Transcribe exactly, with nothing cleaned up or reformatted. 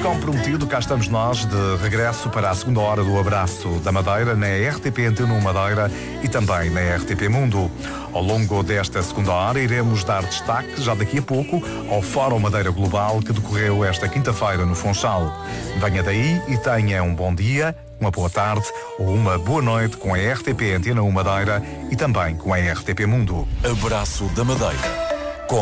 Como prometido, cá estamos nós de regresso para a segunda hora do Abraço da Madeira na R T P Antena um Madeira e também na R T P Mundo. Ao longo desta segunda hora iremos dar destaque, já daqui a pouco, ao Fórum Madeira Global que decorreu esta quinta-feira no Funchal. Venha daí e tenha um bom dia, uma boa tarde ou uma boa noite com a R T P Antena um Madeira e também com a R T P Mundo. Abraço da Madeira.